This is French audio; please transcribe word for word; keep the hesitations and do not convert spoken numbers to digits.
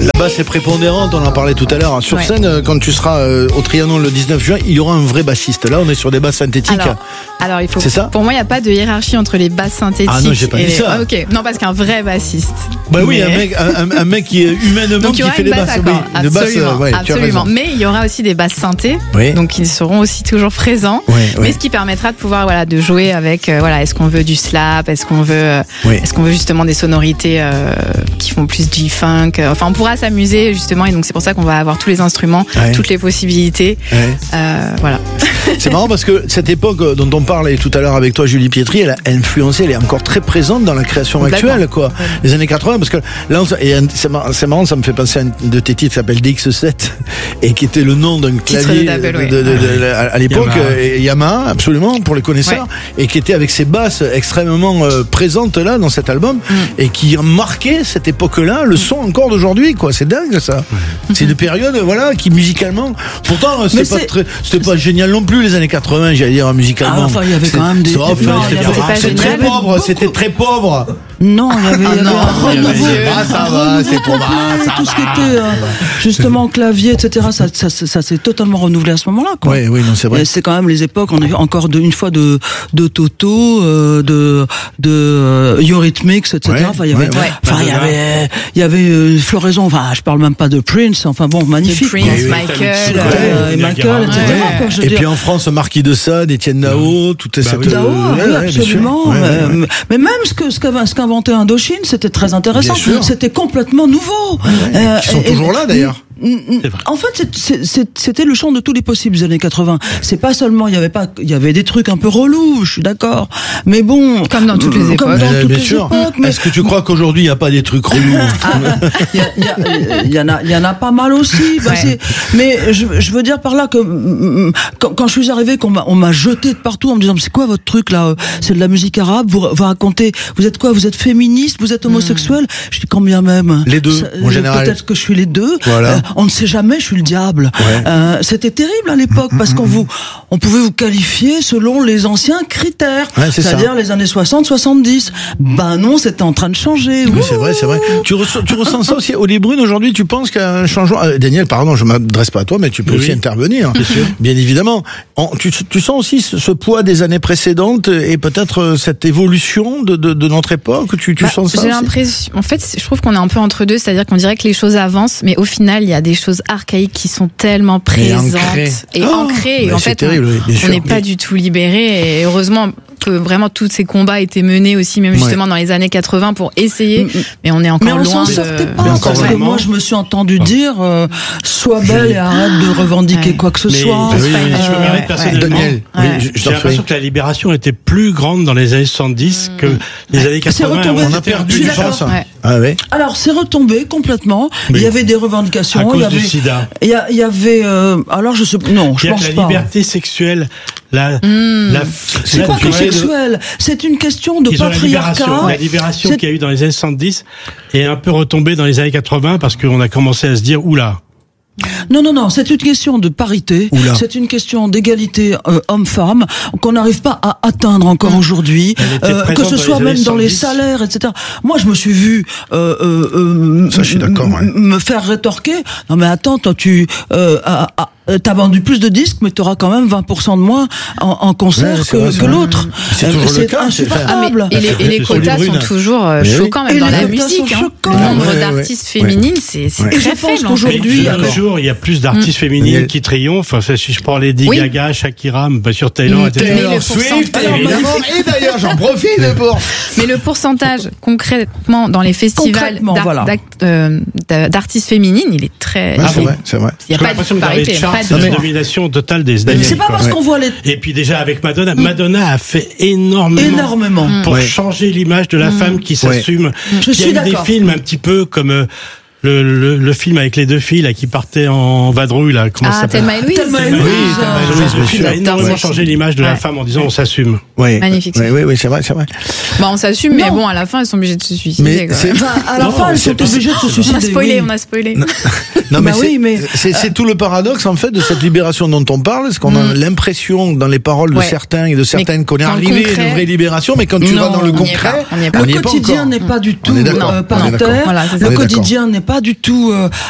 La basse est prépondérante, on en parlait tout à l'heure. Sur Ouais. scène, quand tu seras euh, au Trianon le dix-neuf juin, il y aura un vrai bassiste. Là, on est sur des basses synthétiques. Alors, alors il faut. C'est ça ? Pour moi, il n'y a pas de hiérarchie entre les basses synthétiques. Ah non, j'ai pas et dit les... ça. Ah, ok, non, parce qu'un vrai bassiste. Bah oui, Mais- un mec, un, un mec qui est humainement Donc il y qui aura fait une les basse, basses. d'accord. Oui, de Absolument, basses, euh, ouais, tu as absolument. raison. Mais il y aura aussi des basses synthés, Oui. donc ils seront aussi toujours présents. Oui, Mais oui. ce qui permettra de pouvoir voilà de jouer avec euh, voilà est-ce qu'on veut du slap, est-ce qu'on veut euh, Oui. est-ce qu'on veut justement des sonorités euh, qui font plus G-funk. euh, Enfin, on pourra s'amuser justement et donc c'est pour ça qu'on va avoir tous les instruments, Ouais. toutes les possibilités. Ouais. Euh, voilà. C'est marrant parce que cette époque dont on parlait tout à l'heure avec toi, Julie Pietri, elle a influencé, elle est encore très présente dans la création Complètement. actuelle, quoi. Les années quatre-vingts, parce que là, on, et c'est marrant, c'est marrant, ça me fait penser à un de tes titres qui s'appelle D X sept et qui était le nom d'un clavier de d'Apple, de, oui. de- de- de- à, à l'époque, Yamaha. euh, et Yamaha, absolument, pour les connaisseurs, et qui était avec ses basses extrêmement euh, présentes là dans cet album, Mm. et qui a marqué cette époque-là, le son encore d'aujourd'hui, quoi. C'est dingue ça. C'est une période, voilà, qui musicalement, pourtant, Mais c'était pas c'est- très, c'était pas génial non plus les années quatre-vingts, j'allais dire musicalement. Ah, enfin, il y avait C'est- quand même des- Sauf, non, hein, il y c'était avait- pas- c'est c'était pas très génial. pauvre, c'était très pauvre. Non, il y avait, il y avait non, un renouveau. monsieur. Ah, ça un va, renouveau c'est pour moi, complet, ça tout ce qui va. était euh, justement clavier, et cetera. Ça, ça, ça, ça s'est totalement renouvelé à ce moment-là, quoi. Oui, oui, non, c'est vrai. Et c'est quand même les époques. On a eu encore de, une fois de de Toto, euh, de de euh, Eurythmics, et cetera. Ouais, Enfin, il y avait, ouais, ouais. enfin, il y avait, il y avait euh, floraison. Enfin, je parle même pas de Prince. Enfin bon, magnifique. Prince, quoi. oui, Michael. Ouais, euh, et Michael, et cetera. Ouais. quoi, je veux Et dire. puis en France, Marquis de Sade, Étienne Dao, toute Bah cette. oui. Dao, euh, oui, ouais, ouais, bien sûr. absolument. Ouais, ouais, Euh, ouais. Mais même ce que ce qu'avait ce qu'inventait Indochine, c'était très intéressant. Bien sûr. C'était complètement nouveau. Euh, Qui sont et- toujours et- là d'ailleurs. C'est vrai. En fait, c'est- c'est- c'est- c'était le champ de tous les possibles des années quatre-vingts. C'est pas seulement, il y avait pas, il y avait des trucs un peu relous, je suis d'accord. Mais bon, Comme dans toutes les comme époques. dans Euh, toutes bien les sûr. époques, mais Est-ce que tu crois qu'aujourd'hui il n'y a pas des trucs relous? il y, a- il y, a- il y en a, il y en a pas mal aussi. Bah, Ouais. c'est- mais je, je veux dire par là que mm, quand, quand je suis arrivé, qu'on m'a, on m'a jeté de partout en me disant c'est quoi votre truc là? C'est de la musique arabe. Vous, vous racontez, vous êtes quoi? Vous êtes féministe? Vous êtes homosexuel? Je dis quand bien même. Les deux, Ça- en général. Peut-être que je suis les deux. Voilà. Euh, on ne sait jamais. Je suis le diable. Ouais. Euh, c'était terrible à l'époque parce qu'on vous, on pouvait vous qualifier selon les anciens critères, Ouais, c'est ça. c'est-à-dire les années soixante, soixante-dix. Ben non, c'était en train de changer. Oui, c'est vrai, c'est vrai. Tu, ressens, tu ressens ça aussi, Oli Brune, aujourd'hui, tu penses qu'il y a un changement. Euh, Daniel, pardon, je m'adresse pas à toi, mais tu peux Oui, aussi oui. intervenir. Bien évidemment. En- tu, tu sens aussi ce, ce poids des années précédentes et peut-être euh, cette évolution de, de, de notre époque. Tu, tu Bah, sens ça J'ai aussi l'impression, en fait, je trouve qu'on est un peu entre deux, c'est-à-dire qu'on dirait que les choses avancent, mais au final, il y a des choses archaïques qui sont tellement présentes ancrées. et Oh, ancrées, et mais en c'est fait, terrible, oui, bien on sûr. n'est pas du tout libérés, et heureusement que vraiment tous ces combats étaient menés aussi, même Ouais. justement dans les années quatre-vins pour essayer, Mm, mm. mais on est encore Mais on loin s'en de... sortait pas. Mais encore Parce que vraiment. moi, je me suis entendu dire euh, sois belle et arrête de revendiquer Ouais. quoi que ce Mais- soit. Oui, C'est pas oui, une- je me euh, permets ouais. personnellement. Daniel, Ouais. oui, je, je J'ai t'en l'impression prie. que la libération était plus grande dans les années soixante-dix que les années C'est quatre-vingts. retombé. On a perdu Je du suis d'accord. sens. Ouais. Ah ouais. Alors c'est retombé complètement. Oui. Il y avait des À revendications. cause il y du avait, sida. il y, a- il y avait. euh, alors je sais. Non, Il je y a pense la pas. liberté sexuelle, la, Mm. la, C'est la pas que durée de- sexuel. C'est une question de Ils ont la libération, patriarcat. la libération C'est- qu'il y a eu dans les années soixante-dix est un peu retombée dans les années quatre-vingts parce qu'on a commencé à se dire oula. Non, non, non, c'est une question de parité, Oula. c'est une question d'égalité euh, homme-femme qu'on n'arrive pas à atteindre encore aujourd'hui, Elle était euh, que présente ce dans soit les même années dans les soixante-dix. salaires, et cetera. Moi, je me suis vu euh, euh, euh, Ça, je suis d'accord, m- ouais. m- me faire rétorquer. Non, mais attends, toi, tu euh, ah, ah, t'as vendu plus de disques, mais t'auras quand même vingt pour cent de moins en, en concert Ouais, c'est que, vrai, c'est que vrai. l'autre. C'est Euh, toujours le c'est cas, c'est- Ah, insupportable. mais, et les, et les C'est sur les quotas sont brunes. toujours euh, Mais oui. choquants, même Et dans les la quotas musique. sont Hein. choquants. Le nombre Ouais, ouais, d'artistes ouais. féminines, c'est c'est Ouais. Et très je pense faible. en qu'aujourd'hui, fait. Mais de nos jours, il y a plus d'artistes féminines qui triomphent. Enfin, si je prends Lady Oui. Gaga, Shakira, bien sûr Taylor, Mm, et cetera. Mais le Taylor Swift, pourcentage- évidemment. Et d'ailleurs, j'en profite pour. Mais le pourcentage concrètement dans les festivals Concrètement, d'ar- voilà. d'act- euh, d'a- d'artistes féminines, il est très. Ouais, il c'est est- vrai, c'est vrai. Il n'y a J'ai pas l'impression de que dans les parité. charts, pas c'est de- la domination totale des États-Unis. C'est pas quoi. parce Ouais. qu'on voit les Et puis déjà avec Madonna, Madonna a fait énormément, énormément. pour Ouais. changer l'image de la femme qui s'assume. Je Il y suis a eu des d'accord. films un petit peu comme euh, le, le, le film avec les deux filles là qui partaient en vadrouille là. Comment ça Ah, s'appelle Thelma et Louise. Thelma et Thelma et Louise. Louise, Thelma et Ah, Louise. Le bien film a sûr. énormément Ouais. changé l'image de la Ouais. femme en disant on s'assume. Oui. Magnifique. Oui, oui, oui, c'est vrai, c'est vrai. Bah, on s'assume, mais Non. bon, à la fin, elles sont obligées de se suicider. Mais quoi. c'est. Enfin, à la Non, fin, elles c'est sont pas- obligées de se On a suicider. spoilé, oui. on a spoilé. Non, mais Bah c'est, oui, mais c'est, c'est tout le paradoxe, en fait, de cette libération dont on parle, c'est qu'on a Mm. l'impression, dans les paroles de Ouais. certains et de certaines, qu'on est dans le arrivé à concret- une vraie libération, mais quand tu Non, vas dans le on n'y est concret, pas, on n'y est pas. on le n'y est pas quotidien encore. n'est pas du tout est d'accord, euh, on est paritaire. d'accord. Voilà, c'est ça. Le On est d'accord. quotidien n'est pas du tout euh,